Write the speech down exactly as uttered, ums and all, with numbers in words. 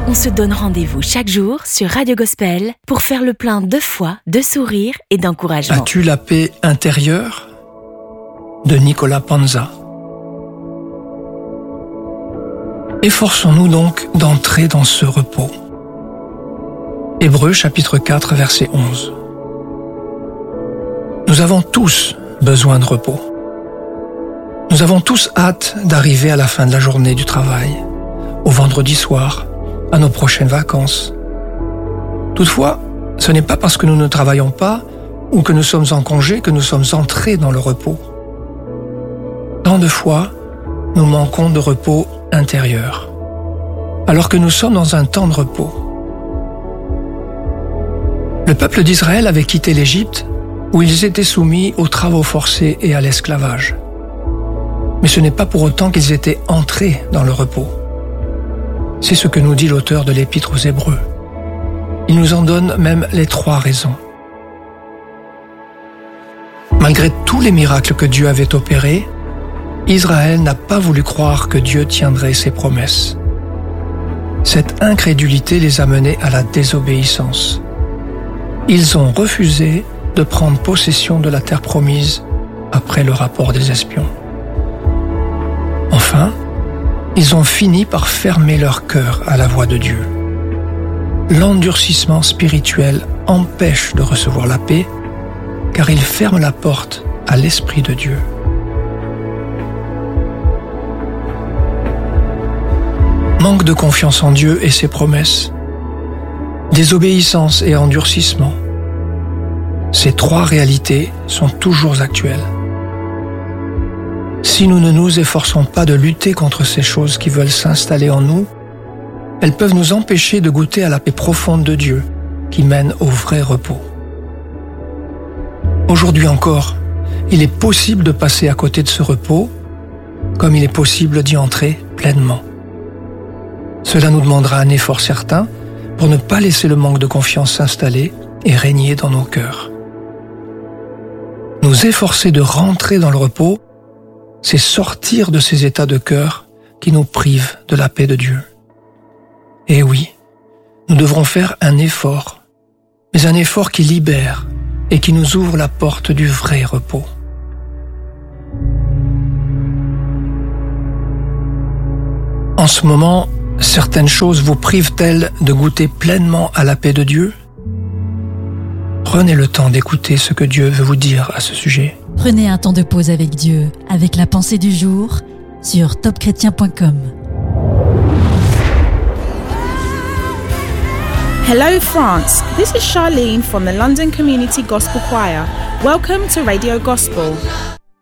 On se donne rendez-vous chaque jour sur Radio Gospel pour faire le plein de foi, de sourire et d'encouragement. As-tu la paix intérieure ? De Nicolas Panza. Efforçons-nous donc d'entrer dans ce repos. Hébreux chapitre quatre verset onze. Nous avons tous besoin de repos. Nous avons tous hâte d'arriver à la fin de la journée du travail, au vendredi soir, à nos prochaines vacances. Toutefois, ce n'est pas parce que nous ne travaillons pas ou que nous sommes en congé que nous sommes entrés dans le repos. Tant de fois, nous manquons de repos intérieur, alors que nous sommes dans un temps de repos. Le peuple d'Israël avait quitté l'Égypte, où ils étaient soumis aux travaux forcés et à l'esclavage. Mais ce n'est pas pour autant qu'ils étaient entrés dans le repos. C'est ce que nous dit l'auteur de l'Épître aux Hébreux. Il nous en donne même les trois raisons. Malgré tous les miracles que Dieu avait opérés, Israël n'a pas voulu croire que Dieu tiendrait ses promesses. Cette incrédulité les a menés à la désobéissance. Ils ont refusé de prendre possession de la terre promise après le rapport des espions. Enfin, ils ont fini par fermer leur cœur à la voix de Dieu. L'endurcissement spirituel empêche de recevoir la paix, car il ferme la porte à l'Esprit de Dieu. Manque de confiance en Dieu et ses promesses, désobéissance et endurcissement. Ces trois réalités sont toujours actuelles. Si nous ne nous efforçons pas de lutter contre ces choses qui veulent s'installer en nous, elles peuvent nous empêcher de goûter à la paix profonde de Dieu qui mène au vrai repos. Aujourd'hui encore, il est possible de passer à côté de ce repos, comme il est possible d'y entrer pleinement. Cela nous demandera un effort certain pour ne pas laisser le manque de confiance s'installer et régner dans nos cœurs. Nous efforcer de rentrer dans le repos, c'est sortir de ces états de cœur qui nous privent de la paix de Dieu. Et oui, nous devrons faire un effort, mais un effort qui libère et qui nous ouvre la porte du vrai repos. En ce moment, certaines choses vous privent-elles de goûter pleinement à la paix de Dieu ? Prenez le temps d'écouter ce que Dieu veut vous dire à ce sujet. Prenez un temps de pause avec Dieu, avec la pensée du jour, sur top chrétien point com. Hello France, this is Charlene from the London Community Gospel Choir. Welcome to Radio Gospel.